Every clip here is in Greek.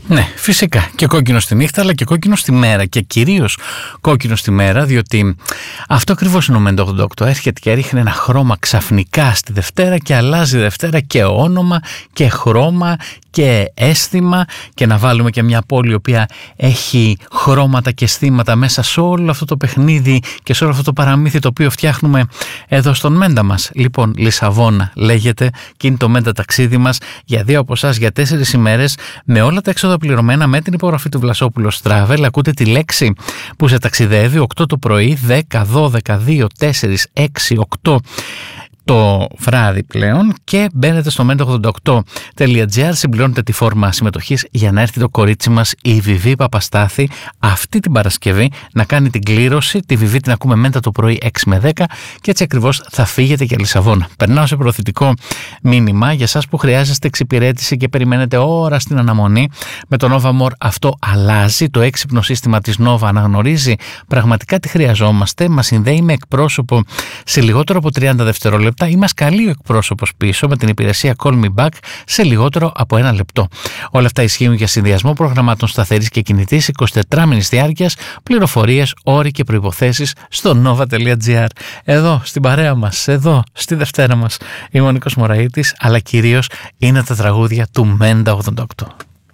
Ναι, φυσικά. Και κόκκινο στη νύχτα, αλλά και κόκκινο στη μέρα. Και κυρίως κόκκινο στη μέρα, διότι αυτό ακριβώς είναι ο Μέντα 88. Έρχεται και ρίχνει ένα χρώμα ξαφνικά στη Δευτέρα και αλλάζει Δευτέρα και όνομα και χρώμα και αίσθημα. Και να βάλουμε και μια πόλη η οποία έχει χρώματα και αισθήματα μέσα σε όλο αυτό το παιχνίδι και σε όλο αυτό το παραμύθι το οποίο φτιάχνουμε εδώ στον Μέντα μας. Λοιπόν, Λισαβόνα λέγεται και είναι το Μέντα ταξίδι μας για 2 από εσάς για 4 ημέρες με όλα τα έξοδα πληρωμένα, με την υπογραφή του Βλασόπουλος Travel. Ακούτε τη λέξη που σε ταξιδεύει 8 το πρωί, 10, 12, 2, 4, 6, 8 το βράδυ πλέον και μπαίνετε στο menta88.gr, συμπληρώνετε τη φόρμα συμμετοχής για να έρθει το κορίτσι μας η Βιβί Παπαστάθη αυτή την Παρασκευή να κάνει την κλήρωση. Τη Βιβί την ακούμε Μέντα το πρωί 6 με 10 και έτσι ακριβώς θα φύγετε για Λισαβόνα. Περνάω σε προωθητικό μήνυμα για εσάς που χρειάζεστε εξυπηρέτηση και περιμένετε ώρα στην αναμονή. Με το Nova More αυτό αλλάζει. Το έξυπνο σύστημα της Nova αναγνωρίζει πραγματικά τι χρειαζόμαστε, μας συνδέει με εκπρόσωπο σε λιγότερο από 30 δευτερόλεπτα ή μας καλεί ο εκπρόσωπος πίσω με την υπηρεσία Call Me Back σε λιγότερο από 1 λεπτό. Όλα αυτά ισχύουν για συνδυασμό προγραμμάτων σταθερής και κινητής 24 μήνης διάρκειας, πληροφορίες, όροι και προϋποθέσεις στο nova.gr. Εδώ στην παρέα μας, εδώ στη Δευτέρα μας, είμαι ο Νίκος Μωραΐτης, αλλά κυρίως είναι τα τραγούδια του Μέντα 88.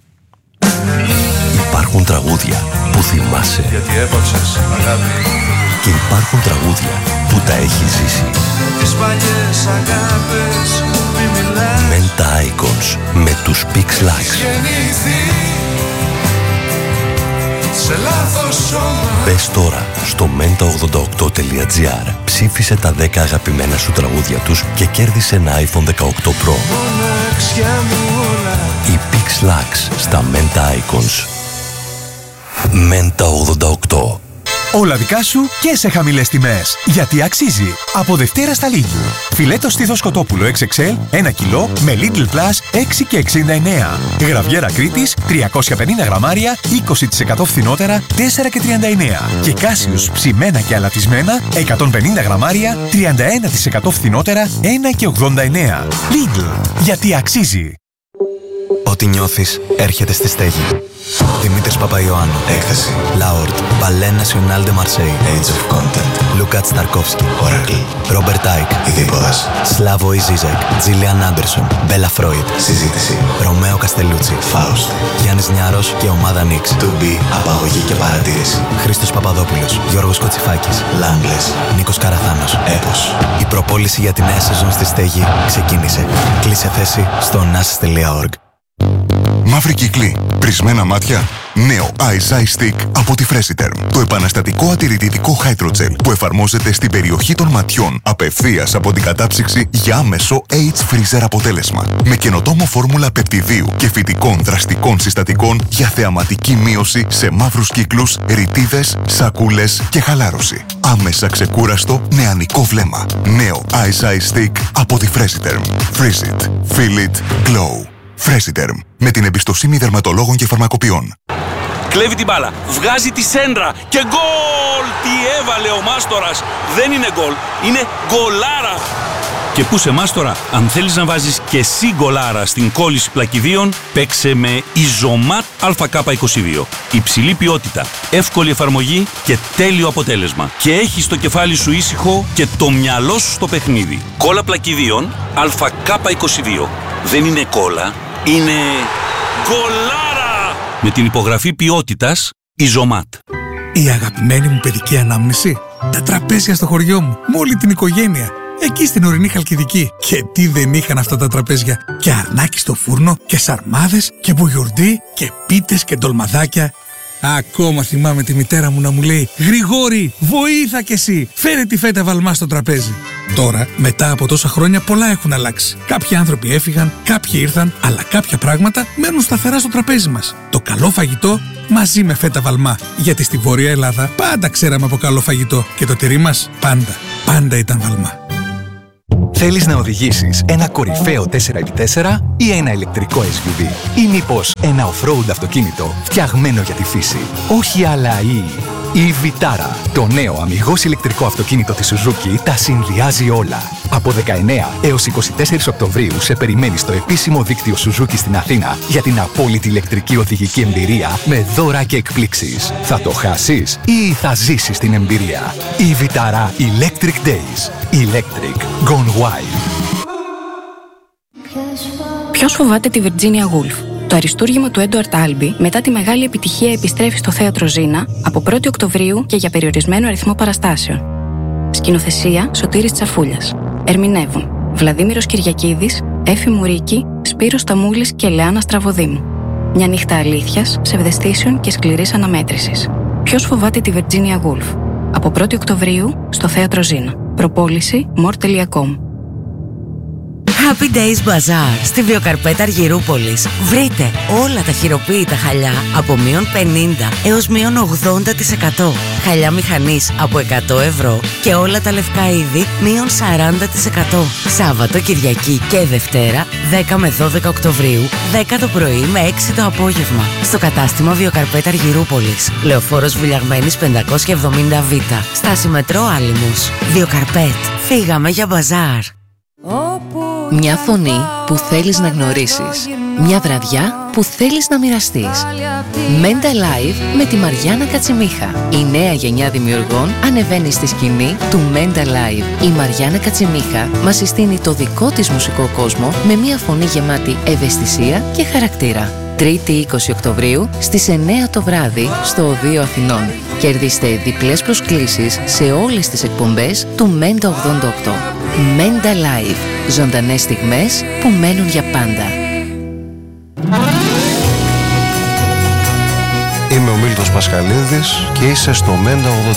Υπάρχουν τραγούδια που θυμάσαι γιατί έπαψες αγάπη και υπάρχουν τραγούδια που τα έχεις ζήσει. Τις παλιές αγάπες μη μιλάς. Μέντα Icons με τους Pix Likes. Γεννηθεί σε λάθος σώμα. Μπες τώρα στο menta88.gr, ψήφισε τα 10 αγαπημένα σου τραγούδια τους και κέρδισε ένα iPhone 18 Pro. Μοναξιά μου όλα. Οι Pix Likes στα Μέντα Icons. Μέντα 88. Όλα δικά σου και σε χαμηλές τιμές. Γιατί αξίζει. Από Δευτέρα στα Lidl. Φιλέτο στήθος κοτόπουλο XXL 1 κιλό με Lidl Plus 6 και 69. Γραβιέρα Κρήτης 350 γραμμάρια 20% φθηνότερα 4 και 39. Και Κάσιους ψημένα και αλατισμένα 150 γραμμάρια 31% φθηνότερα 1 και 89. Lidl. Γιατί αξίζει. Ό,τι νιώθεις έρχεται στη στέγη. Δημήτρης Παπαϊωάννου. Έκθεση. Λάορτ. Ballet National de Marseille. Age of Content. Λούκατ Σταρκόφσκι. Oracle. Ρόμπερτ Άικ. Ειδίποδας. Σλάβο Ιζίζεκ. Τζίλιαν Άντερσον. Μπέλα Φρόιντ. Συζήτηση. Ρωμαίο Καστελούτσι. Φάουστ. Γιάννης Νιάρος και ομάδα Νίξ. To be. Απαγωγή και παρατήρηση. Χρήστος Παπαδόπουλος. Γιώργος Κοτσιφάκης. Λάγκλες. Νίκος Καραθάνος. Έπος. Η προπόληση για τη νέα σεζόν στη στέγη ξεκίνησε. Κλείσε θέση στο nas.org. Μαύρη κύκλη, πρισμένα μάτια. Νέο Eyes Eye Stick από τη Freshiterm. Το επαναστατικό ατηρητικό Hydrogel που εφαρμόζεται στην περιοχή των ματιών απευθείας από την κατάψυξη για άμεσο H-Freezer αποτέλεσμα. Με καινοτόμο φόρμουλα πεπτιδίου και φυτικών δραστικών συστατικών για θεαματική μείωση σε μαύρους κύκλους, ρητίδες, σακούλες και χαλάρωση. Άμεσα ξεκούραστο νεανικό βλέμμα. Νέο Eyes Eye Stick από τη Freshiterm. Freeze it. Feel it. Glow. Freshiterm. Με την εμπιστοσύνη δερματολόγων και φαρμακοποιών. Κλέβει την μπάλα, βγάζει τη σέντρα και γκολ! Τι έβαλε ο Μάστορας! Δεν είναι γκολ, είναι γκολάρα! Και πού σε Μάστορα, αν θέλεις να βάζεις και εσύ γκολάρα στην κόλληση πλακιδίων, παίξε με Ιζωμάτ ΑΚ22. Υψηλή ποιότητα, εύκολη εφαρμογή και τέλειο αποτέλεσμα. Και έχεις το κεφάλι σου ήσυχο και το μυαλό σου στο παιχνίδι. Κόλλα πλακιδίων ΑΚ22. Δεν είναι κόλλα, είναι γκολάρα! Με την υπογραφή ποιότητας Ιζωμάτ. Η αγαπημένη μου παιδική ανάμνηση. Τα τραπέζια στο χωριό μου, με όλη την οικογένεια. Εκεί στην ορεινή Χαλκιδική. Και τι δεν είχαν αυτά τα τραπέζια. Και αρνάκι στο φούρνο, και σαρμάδες, και μπουγιουρντί, και πίτες και ντολμαδάκια. Ακόμα θυμάμαι τη μητέρα μου να μου λέει «Γρηγόρη, βοήθα κι εσύ, φέρε τη φέτα βαλμά στο τραπέζι». Τώρα, μετά από τόσα χρόνια, πολλά έχουν αλλάξει. Κάποιοι άνθρωποι έφυγαν, κάποιοι ήρθαν, αλλά κάποια πράγματα μένουν σταθερά στο τραπέζι μας. Το καλό φαγητό μαζί με φέτα βαλμά. Γιατί στη Βόρεια Ελλάδα πάντα ξέραμε από καλό φαγητό και το τυρί μας πάντα ήταν βαλμά. Θέλεις να οδηγήσεις ένα κορυφαίο 4x4 ή ένα ηλεκτρικό SUV ή μήπως ένα off-road αυτοκίνητο φτιαγμένο για τη φύση? Όχι άλλα ή Η Vitara, το νέο αμιγώς ηλεκτρικό αυτοκίνητο της Suzuki, τα συνδυάζει όλα. Από 19 έως 24 Οκτωβρίου σε περιμένει στο επίσημο δίκτυο Suzuki στην Αθήνα για την απόλυτη ηλεκτρική οδηγική εμπειρία με δώρα και εκπλήξεις. Θα το χάσεις ή θα ζήσεις την εμπειρία? Η Vitara Electric Days. Electric Gone Wild. Ποιος φοβάται τη Virginia Woolf? Το αριστούργημα του Έντουαρτ Άλμπι μετά τη μεγάλη επιτυχία επιστρέφει στο θέατρο Ζήνα από 1η Οκτωβρίου και για περιορισμένο αριθμό παραστάσεων. Σκηνοθεσία Σωτήρης Τσαφούλιας. Ερμηνεύουν Βλαδίμηρος Κυριακίδης, Έφη Μουρίκη, Σπύρος Σταμούλης και Λεάνα Στραβοδήμου. Μια νύχτα αλήθειας, ψευδαισθήσεων και σκληρής αναμέτρησης. Ποιος φοβάται τη Virginia Woolf? Από 1η Οκτωβρίου στο θέατρο Ζήνα. Προπόληση more.com. Happy Days Bazaar στη Βιοκαρπέτα Αργυρούπολης. Βρείτε όλα τα χειροποίητα χαλιά από -50 έως -80%. Χαλιά μηχανής από 100 ευρώ και όλα τα λευκά είδη -40%. Σάββατο, Κυριακή και Δευτέρα 10 με 12 Οκτωβρίου, 10 το πρωί με 6 το απόγευμα. Στο κατάστημα Βιοκαρπέτα Αργυρούπολης. Λεωφόρος Βουλιαγμένης 570Β. Στάση μετρό Άλυμος. Βιοκαρπέτ. Φύγαμε για μπαζάρ. Μια φωνή που θέλεις να γνωρίσεις. Μια βραδιά που θέλεις να μοιραστείς. Μέντα Live με τη Μαριάννα Κατσιμίχα. Η νέα γενιά δημιουργών ανεβαίνει στη σκηνή του Μέντα Live. Η Μαριάννα Κατσιμίχα μας συστήνει το δικό της μουσικό κόσμο με μια φωνή γεμάτη ευαισθησία και χαρακτήρα. 3η 20 Οκτωβρίου στις 9 το βράδυ στο Οδείο Αθηνών. Κερδίστε διπλές προσκλήσεις σε όλες τις εκπομπές του Μέντα 88. Μέντα Live. Ζωντανές στιγμές που μένουν για πάντα. Είμαι ο Μίλτος Πασχαλίδης και είσαι στο Μέντα 88.